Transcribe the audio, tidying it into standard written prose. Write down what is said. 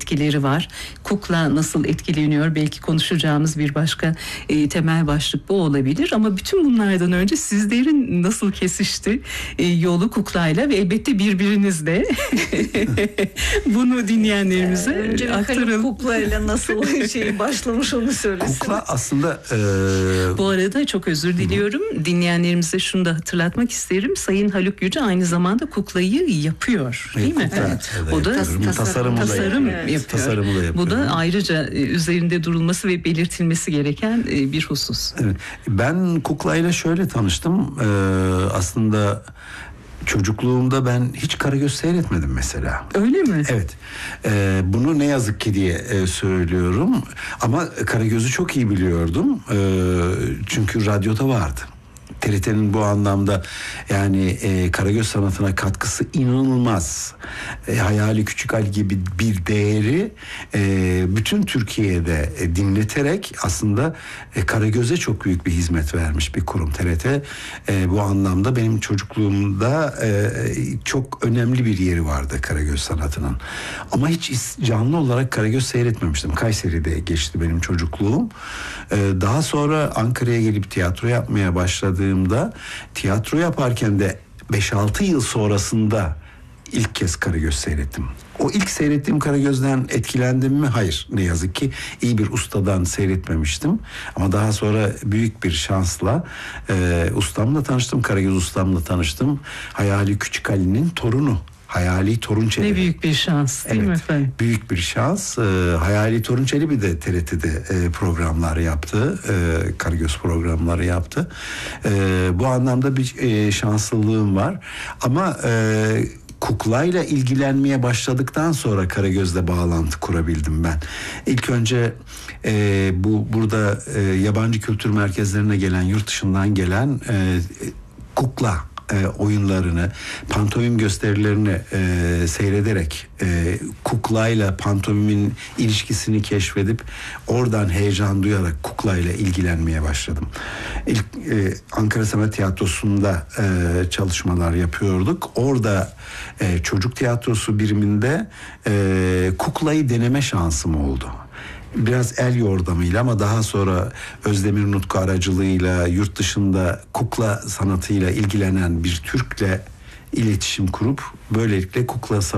etkileri var. Kukla nasıl etkileniyor? Belki konuşacağımız bir başka temel başlık bu olabilir. Ama bütün bunlardan önce sizlerin nasıl kesişti yolu kuklayla ve elbette birbirinizle bunu dinleyenlerimize önce aktaralım. Kuklayla nasıl başlamış onu söylesin. Kukla aslında... Bu arada çok özür diliyorum. Dinleyenlerimize şunu da hatırlatmak isterim. Sayın Haluk Yüce aynı zamanda kuklayı yapıyor. Değil mi? Evet. O da tasarım yapıyor. Tasarımı da yapıyor. Bu da ayrıca üzerinde durulması ve belirtilmesi gereken bir husus. Evet. Ben kuklayla şöyle tanıştım. Aslında çocukluğumda ben hiç Karagöz seyretmedim mesela. Öyle mi? Evet. Bunu ne yazık ki diye söylüyorum. Ama Karagöz'ü çok iyi biliyordum. Çünkü radyoda vardı. TRT'nin bu anlamda yani Karagöz sanatına katkısı inanılmaz. Hayali Küçük Ali gibi bir değeri bütün Türkiye'de dinleterek aslında Karagöz'e çok büyük bir hizmet vermiş bir kurum TRT. Bu anlamda benim çocukluğumda çok önemli bir yeri vardı Karagöz sanatının. Ama hiç canlı olarak Karagöz seyretmemiştim. Kayseri'de geçti benim çocukluğum. Daha sonra Ankara'ya gelip tiyatro yapmaya başladığımda tiyatro yaparken de 5-6 yıl sonrasında ilk kez Karagöz seyrettim. O ilk seyrettiğim Karagöz'den etkilendim mi? Hayır. Ne yazık ki iyi bir ustadan seyretmemiştim. Ama daha sonra büyük bir şansla ustamla tanıştım. Karagöz ustamla tanıştım. Hayali Küçük Ali'nin torunu. Hayali Torunçeli. Ne büyük bir şans değil mi efendim? Büyük bir şans. Hayali Torunçeli bir de TRT'de programlar yaptı. Karagöz programları yaptı. Bu anlamda bir şanslılığım var. Ama kuklayla ilgilenmeye başladıktan sonra Karagöz'le bağlantı kurabildim ben. İlk önce burada yabancı kültür merkezlerine gelen, yurt dışından gelen kukla oyunlarını, pantomim gösterilerini seyrederek kuklayla pantomimin ilişkisini keşfedip oradan heyecan duyarak kuklayla ilgilenmeye başladım. İlk Ankara Sanat Tiyatrosu'nda çalışmalar yapıyorduk. Orada çocuk tiyatrosu biriminde kuklayı deneme şansım oldu. Biraz el yordamıyla ama daha sonra Özdemir Nutku aracılığıyla yurt dışında kukla sanatıyla ilgilenen bir Türk'le iletişim kurup böylelikle kukla sanatı